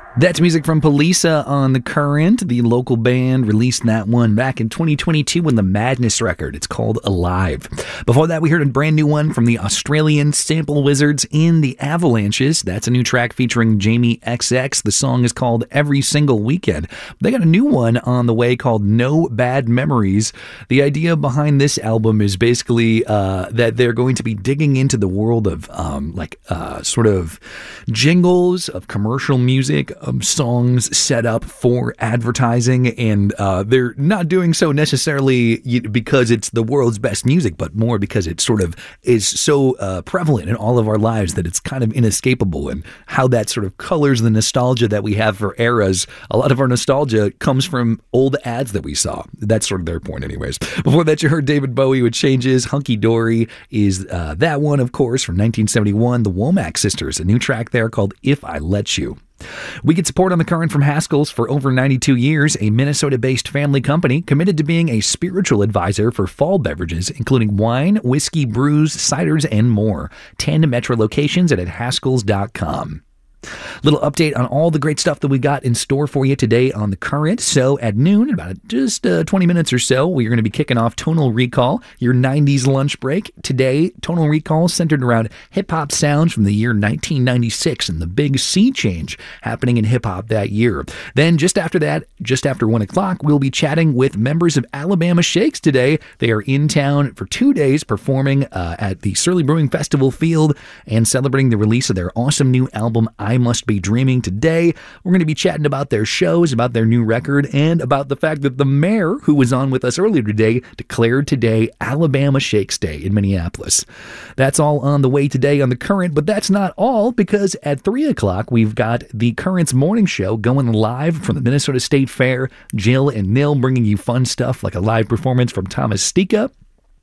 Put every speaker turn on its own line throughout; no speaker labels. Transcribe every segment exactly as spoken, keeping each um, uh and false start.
That's music from Polisa on The Current. The local band released that one back in twenty twenty-two on the Madness record. It's called Alive. Before that, we heard a brand new one from the Australian Sample Wizards in the Avalanches. That's a new track featuring Jamie X X. The song is called Every Single Weekend. They got a new one on the way called No Bad Memories. The idea behind this album is basically uh, that they're going to be digging into the world of um, like uh, sort of jingles of commercial music, Um, songs set up for advertising, and uh, they're not doing so necessarily because it's the world's best music, but more because it sort of is so uh, prevalent in all of our lives that it's kind of inescapable, and how that sort of colors the nostalgia that we have for eras. A lot of our nostalgia comes from old ads that we saw. That's sort of their point anyways. Before that, you heard David Bowie with Changes. Hunky Dory is uh, that one, of course, from nineteen seventy-one. The Womack Sisters, a new track there called If I Let You. We get support on The Current from Haskell's for over ninety-two years, a Minnesota-based family company committed to being a spiritual advisor for fall beverages, including wine, whiskey, brews, ciders, and more. ten Metro locations and at haskells dot com. Little update on all the great stuff that we got in store for you today on The Current. So at noon, in about just uh, twenty minutes or so, we're going to be kicking off Tonal Recall, your nineties lunch break. Today, Tonal Recall centered around hip-hop sounds from the year nineteen ninety-six and the big sea change happening in hip-hop that year. Then just after that, just after one o'clock, we'll be chatting with members of Alabama Shakes today. They are in town for two days performing uh, at the Surly Brewing Festival field and celebrating the release of their awesome new album, I Must Be Dreaming. Today, we're going to be chatting about their shows, about their new record, and about the fact that the mayor, who was on with us earlier today, declared today Alabama Shakes Day in Minneapolis. That's all on the way today on The Current, but that's not all, because at three o'clock, we've got The Current's morning show going live from the Minnesota State Fair. Jill and Nil bringing you fun stuff like a live performance from Thomas Stika.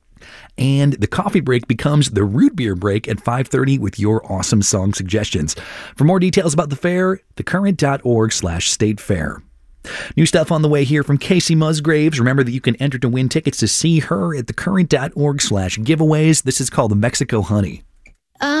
And the coffee break becomes the root beer break at five thirty with your awesome song suggestions. For more details about the fair, thecurrent.org slash state fair. New stuff on the way here from Casey Musgraves. Remember that you can enter to win tickets to see her at thecurrent.org slash giveaways. This is called the Mexico Honey.